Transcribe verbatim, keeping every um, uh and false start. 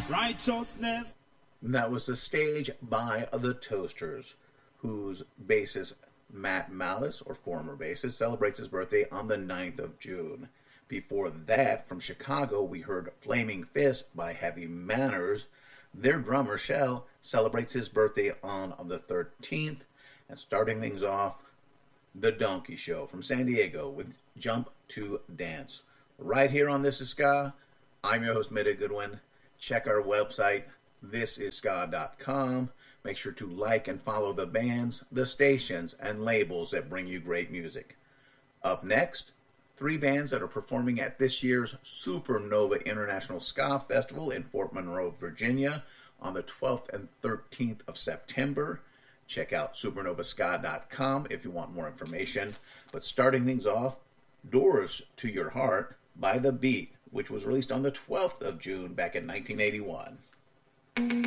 righteousness. And that was The Stage by The Toasters, whose bassist Matt Malice, or former bassist, celebrates his birthday on the ninth of June. Before that, from Chicago, we heard Flaming Fist by Heavy Manners. Their drummer, Shell, celebrates his birthday on the thirteenth. And starting things off, The Donkey Show from San Diego with Jump to Dance. Right here on This Is Ska, I'm your host, Midday Goodwin. Check our website, this is ska dot com. Make sure to like and follow the bands, the stations, and labels that bring you great music. Up next, three bands that are performing at this year's Supernova International Ska Festival in Fort Monroe, Virginia on the twelfth and thirteenth of September. Check out supernova ska dot com if you want more information. But starting things off, Doors to Your Heart by The Beat, which was released on the twelfth of June back in nineteen eighty-one.